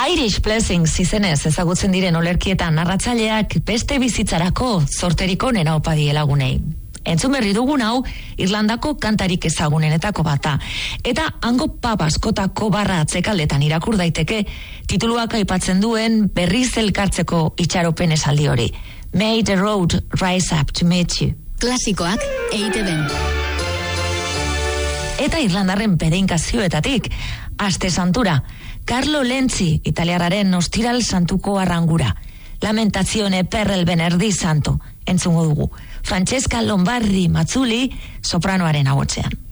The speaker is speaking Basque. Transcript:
Irish Blessings izenez ezagutzen diren olerkietan narratzaileak beste bizitzarako zorteriko onena opa die lagunei. Entzun berri dugun hau, Irlandako kantarik ezagunenetako bata. Eta hango pub askotako barra atzekaldetan irakur daiteke, tituluak aipatzen duen berriz elkartzeko itxaropen esaldi hori. May the road rise up to meet you. Klasikoak EITB-n. Eta Irlandarren pedeinkazioetatik, aste santura, Carlo Lenzi, italiarraren ostiral santuko arrangura. Lamentazione per il venerdì santo, entzungo dugu. Francesca Lombardi Mazzuli, sopranoaren ahotsean.